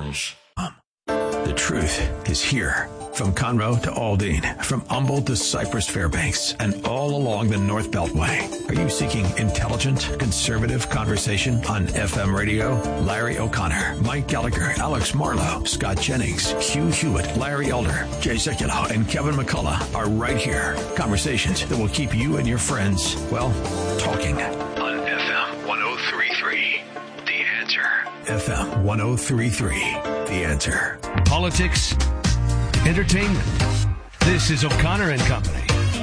English. The truth is here. From Conroe to Aldine, from Humboldt to Cypress Fairbanks, and all along the North Beltway. Are you seeking intelligent, conservative conversation on FM radio? Larry O'Connor, Mike Gallagher, Alex Marlowe, Scott Jennings, Hugh Hewitt, Larry Elder, Jay Sekulow, and Kevin McCullough are right here. Conversations that will keep you and your friends, well, talking. On FM 103.3, The Answer. FM 103.3, The Answer. Politics, entertainment. This is O'Connor and Company.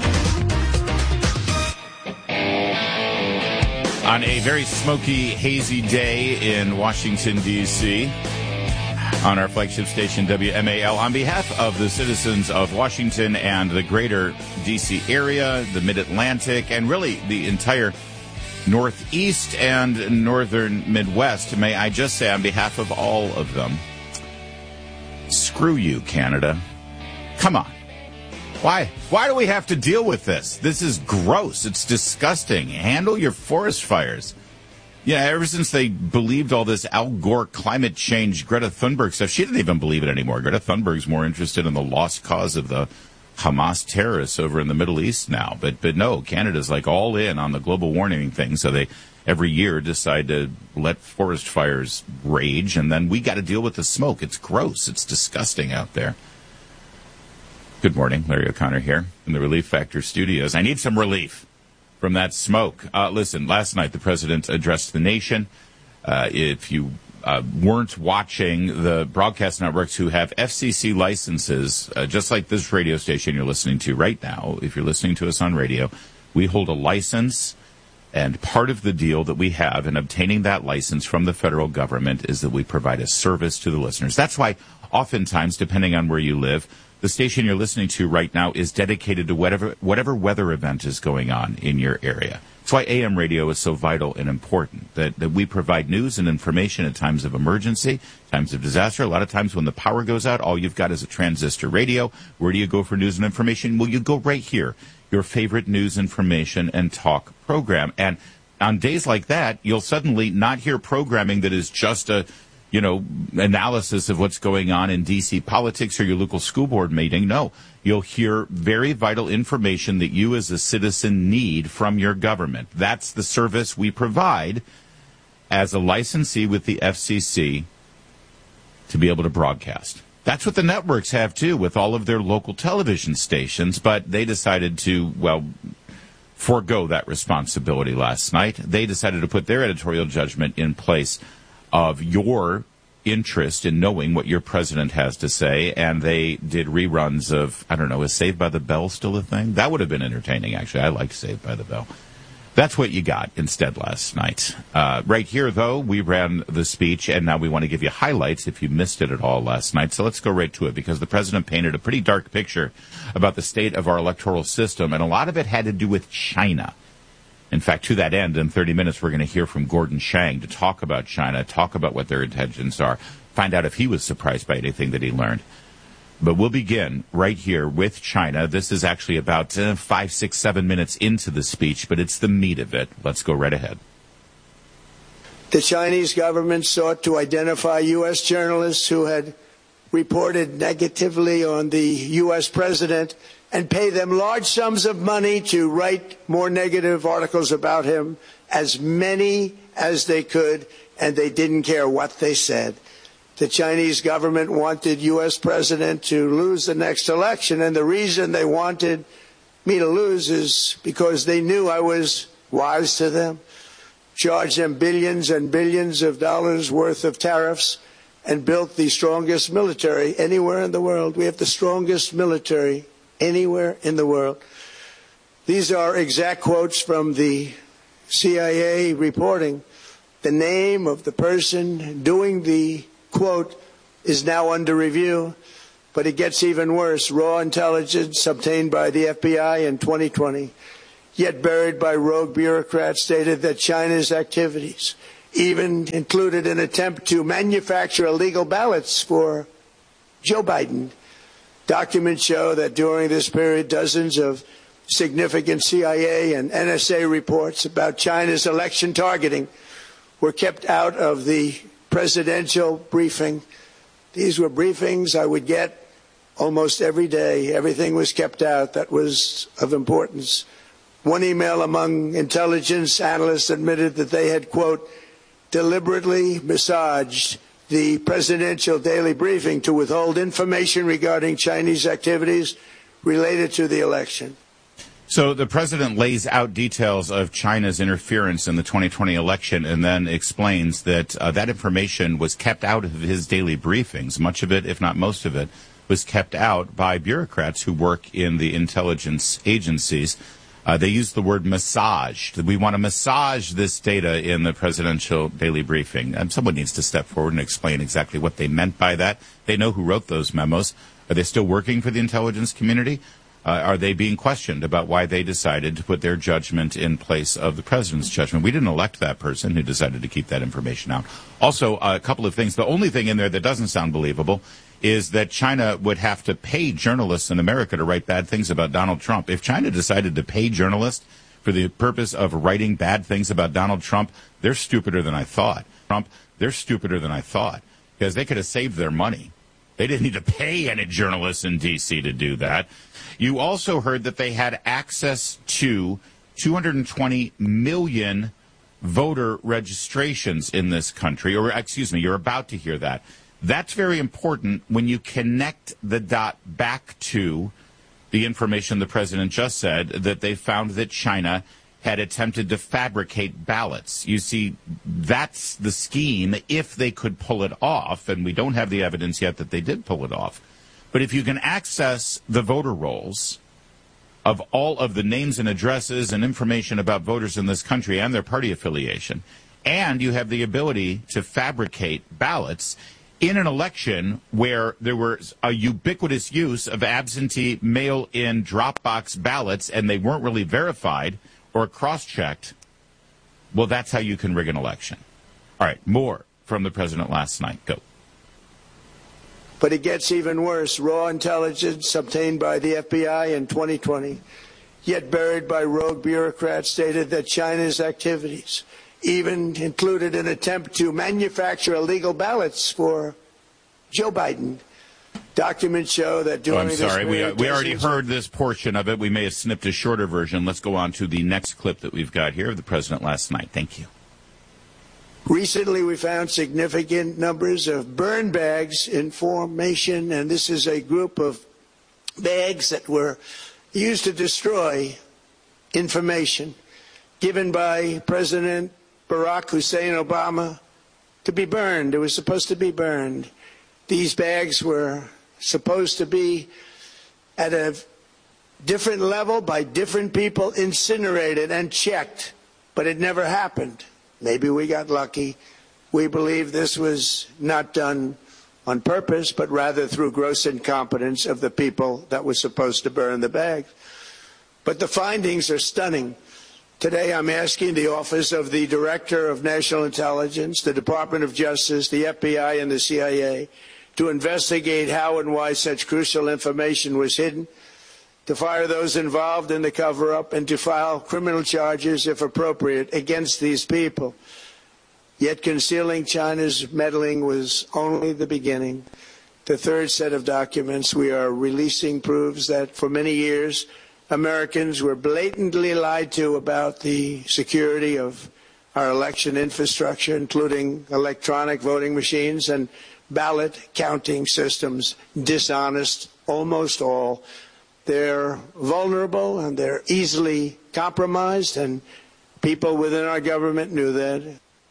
On a very smoky, hazy day in Washington, D.C., on our flagship station, WMAL, on behalf of the citizens of Washington and the greater D.C. area, the Mid-Atlantic, and really the entire Northeast and Northern Midwest, may I just say on behalf of all of them, screw you, Canada. Come on. Why do we have to deal with this? This is gross. It's disgusting. Handle your forest fires. Yeah, ever since they believed all this Al Gore climate change, Greta Thunberg stuff, she didn't even believe it anymore. Greta Thunberg's more interested in the lost cause of the Hamas terrorists over in the Middle East now. But no, Canada's like all in on the global warming thing, so they every year decide to let forest fires rage, and then we got to deal with the smoke. It's gross. It's disgusting out there. Good morning. Larry O'Connor here in the Relief Factor studios. I need some relief from that smoke. Listen, last night the president addressed the nation. If you weren't watching, the broadcast networks who have FCC licenses, just like this radio station you're listening to right now, if you're listening to us on radio, we hold a license. And part of the deal that we have in obtaining that license from the federal government is that we provide a service to the listeners. That's why oftentimes, depending on where you live, the station you're listening to right now is dedicated to whatever weather event is going on in your area. That's why AM radio is so vital and important, that we provide news and information at times of emergency, times of disaster. A lot of times when the power goes out, all you've got is a transistor radio. Where do you go for news and information? Well, you go right here. Your favorite news, information, and talk program. And on days like that, you'll suddenly not hear programming that is just a, analysis of what's going on in D.C. politics or your local school board meeting. No, you'll hear very vital information that you as a citizen need from your government. That's the service we provide as a licensee with the FCC to be able to broadcast. That's what the networks have, too, with all of their local television stations, but they decided to, forego that responsibility last night. They decided to put their editorial judgment in place of your interest in knowing what your president has to say, and they did reruns of, is Saved by the Bell still a thing? That would have been entertaining, actually. I liked Saved by the Bell. That's what you got instead last night. Right here, though, we ran the speech, and now we want to give you highlights if you missed it at all last night. So let's go right to it, because the president painted a pretty dark picture about the state of our electoral system, and a lot of it had to do with China. In fact, to that end, in 30 minutes, we're going to hear from Gordon Chang to talk about China, talk about what their intentions are, find out if he was surprised by anything that he learned. But we'll begin right here with China. This is actually about 5, 6, 7 minutes into the speech, but it's the meat of it. Let's go right ahead. The Chinese government sought to identify U.S. journalists who had reported negatively on the U.S. president and pay them large sums of money to write more negative articles about him, as many as they could, and they didn't care what they said. The Chinese government wanted U.S. president to lose the next election, and the reason they wanted me to lose is because they knew I was wise to them, charged them billions and billions of dollars worth of tariffs, and built the strongest military anywhere in the world. We have the strongest military anywhere in the world. These are exact quotes from the CIA reporting. The name of the person doing the quote is now under review, but it gets even worse. Raw intelligence obtained by the FBI in 2020, yet buried by rogue bureaucrats, stated that China's activities even included an attempt to manufacture illegal ballots for Joe Biden. Documents show that during this period, dozens of significant CIA and NSA reports about China's election targeting were kept out of the presidential briefing These were briefings I would get almost every day. Everything was kept out that was of importance. One email among intelligence analysts admitted that they had, quote, deliberately massaged the presidential daily briefing to withhold information regarding Chinese activities related to the election. So the president lays out details of China's interference in the 2020 election and then explains that that information was kept out of his daily briefings. Much of it, if not most of it, was kept out by bureaucrats who work in the intelligence agencies. They use the word massaged. We want to massage this data in the presidential daily briefing. And someone needs to step forward and explain exactly what they meant by that. They know who wrote those memos. Are they still working for the intelligence community? Are they being questioned about why they decided to put their judgment in place of the president's judgment? We didn't elect that person who decided to keep that information out. Also, a couple of things. The only thing in there that doesn't sound believable is that China would have to pay journalists in America to write bad things about Donald Trump. If China decided to pay journalists for the purpose of writing bad things about Donald Trump, they're stupider than I thought. They're stupider than I thought, because they could have saved their money. They didn't need to pay any journalists in D.C. to do that. You also heard that they had access to 220 million voter registrations in this country, or excuse me, you're about to hear that. That's very important when you connect the dot back to the information the president just said, that they found that China had attempted to fabricate ballots. You see, that's the scheme if they could pull it off, and we don't have the evidence yet that they did pull it off. But if you can access the voter rolls of all of the names and addresses and information about voters in this country and their party affiliation, and you have the ability to fabricate ballots in an election where there was a ubiquitous use of absentee mail-in drop-box ballots and they weren't really verified or cross-checked, well, that's how you can rig an election. All right, more from the president last night. Go. But it gets even worse. Raw intelligence obtained by the FBI in 2020, yet buried by rogue bureaucrats, stated that China's activities even included an attempt to manufacture illegal ballots for Joe Biden. Documents show that during this... I'm sorry, we already heard this portion of it. We may have snipped a shorter version. Let's go on to the next clip that we've got here of the president last night. Thank you. Recently, we found significant numbers of burn bags in formation, and this is a group of bags that were used to destroy information given by President Barack Hussein Obama to be burned. It was supposed to be burned. These bags were supposed to be at a different level by different people, incinerated and checked, but it never happened. Maybe we got lucky. We believe this was not done on purpose, but rather through gross incompetence of the people that were supposed to burn the bags. But the findings are stunning. Today, I'm asking the Office of the Director of National Intelligence, the Department of Justice, the FBI, and the CIA to investigate how and why such crucial information was hidden, to fire those involved in the cover-up, and to file criminal charges, if appropriate, against these people. Yet concealing China's meddling was only the beginning. The third set of documents we are releasing proves that for many years, Americans were blatantly lied to about the security of our election infrastructure, including electronic voting machines and ballot counting systems, dishonest, almost all. They're vulnerable and they're easily compromised, and people within our government knew that.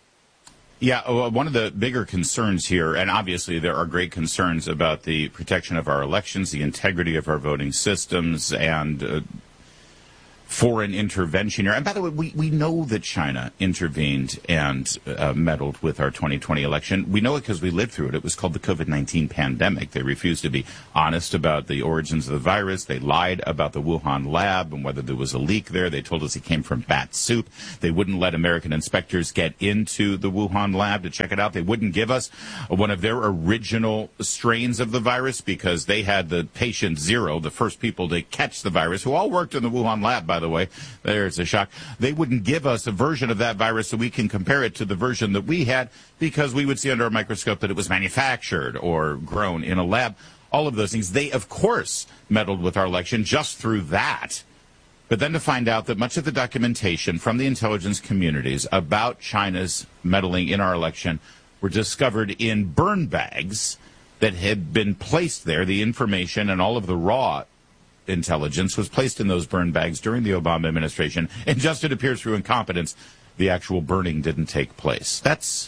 Yeah, one of the bigger concerns here, and obviously there are great concerns about the protection of our elections, the integrity of our voting systems, and foreign intervention here. And by the way, we know that China intervened and meddled with our 2020 election. We know it because we lived through it. It was called the COVID-19 pandemic. They refused to be honest about the origins of the virus. They lied about the Wuhan lab and whether there was a leak there. They told us it came from bat soup. They wouldn't let American inspectors get into the Wuhan lab to check it out. They wouldn't give us one of their original strains of the virus because they had the patient zero, the first people to catch the virus, who all worked in the Wuhan lab, by the way. There's a shock. They wouldn't give us a version of that virus so we can compare it to the version that we had because we would see under a microscope that it was manufactured or grown in a lab. All of those things. They, of course, meddled with our election just through that. But then to find out that much of the documentation from the intelligence communities about China's meddling in our election were discovered in burn bags that had been placed there. The information and all of the raw intelligence was placed in those burn bags during the Obama administration. And just, it appears, through incompetence, the actual burning didn't take place. That's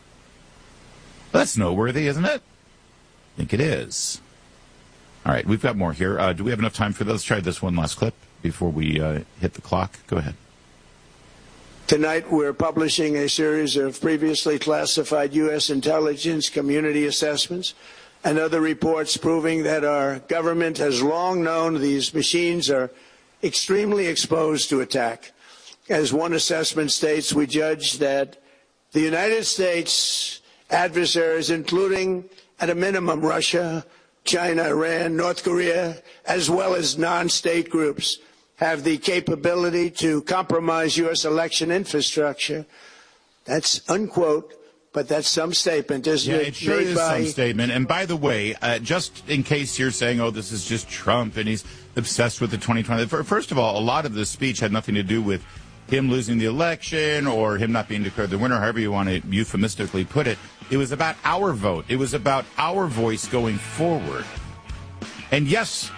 noteworthy, isn't it? I think it is. All right, we've got more here. Do we have enough time for this? Let's try this one last clip before we hit the clock. Go ahead. Tonight, we're publishing a series of previously classified U.S. intelligence community assessments and other reports proving that our government has long known these machines are extremely exposed to attack. As one assessment states, we judge that the United States adversaries, including at a minimum Russia, China, Iran, North Korea, as well as non-state groups, have the capability to compromise U.S. election infrastructure. That's unquote, but that's some statement, isn't it? Yeah, it sure is some statement. And by the way, just in case you're saying, oh, this is just Trump and he's obsessed with the 2020. First of all, a lot of this speech had nothing to do with him losing the election or him not being declared the winner, however you want to euphemistically put it. It was about our vote. It was about our voice going forward. And yes,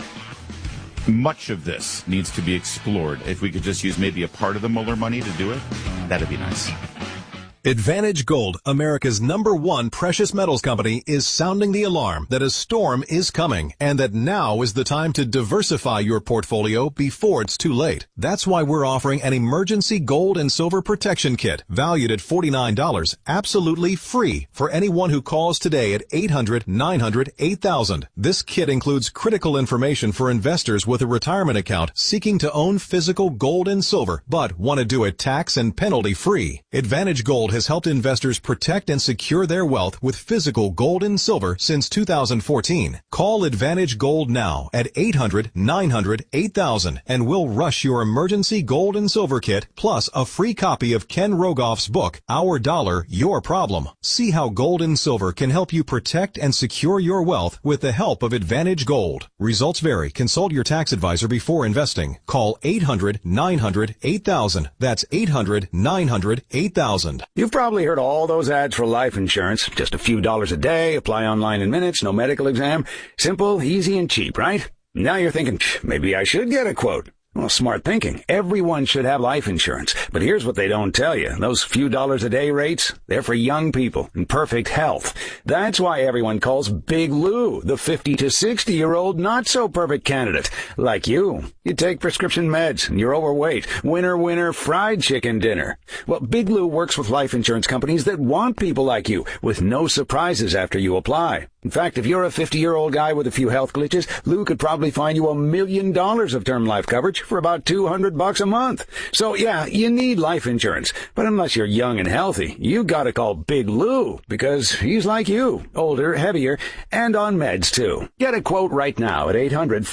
much of this needs to be explored. If we could just use maybe a part of the Mueller money to do it, that'd be nice. Advantage Gold, America's #1 precious metals company, is sounding the alarm that a storm is coming and that now is the time to diversify your portfolio before it's too late. That's why we're offering an emergency gold and silver protection kit valued at $49, absolutely free for anyone who calls today at 800-900-8000. This kit includes critical information for investors with a retirement account seeking to own physical gold and silver but want to do it tax and penalty free. Advantage Gold has helped investors protect and secure their wealth with physical gold and silver since 2014. Call Advantage Gold now at 800-900-8000 and we'll rush your emergency gold and silver kit plus a free copy of Ken Rogoff's book, Our Dollar, Your Problem. See how gold and silver can help you protect and secure your wealth with the help of Advantage Gold. Results vary. Consult your tax advisor before investing. Call 800-900-8000. That's 800-900-8000. You've probably heard all those ads for life insurance. Just a few dollars a day, apply online in minutes, no medical exam. Simple, easy, and cheap, right? Now you're thinking, maybe I should get a quote. Well, smart thinking. Everyone should have life insurance. But here's what they don't tell you. Those few dollars a day rates, they're for young people in perfect health. That's why everyone calls Big Lou the 50 to 60-year-old not-so-perfect candidate. Like you. You take prescription meds and you're overweight. Winner, fried chicken dinner. Well, Big Lou works with life insurance companies that want people like you with no surprises after you apply. In fact, if you're a 50-year-old guy with a few health glitches, Lou could probably find you $1 million of term life coverage for about $200 a month. So yeah, you need life insurance. But unless you're young and healthy, you gotta call Big Lou because he's like you, older, heavier, and on meds too. Get a quote right now at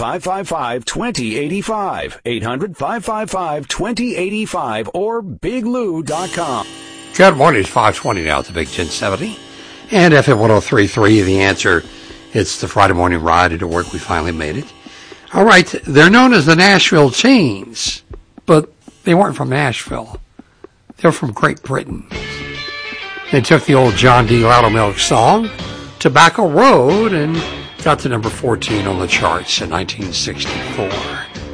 800-555-2085. 800-555-2085 or biglou.com. Good morning. It's 5:20 now at the Big 1070. And FM 103.3, the answer, it's the Friday morning ride into work. We finally made it. All right, they're known as the Nashville Teens, but they weren't from Nashville. They're from Great Britain. They took the old John D. Loudermilk song, Tobacco Road, and got to number 14 on the charts in 1964.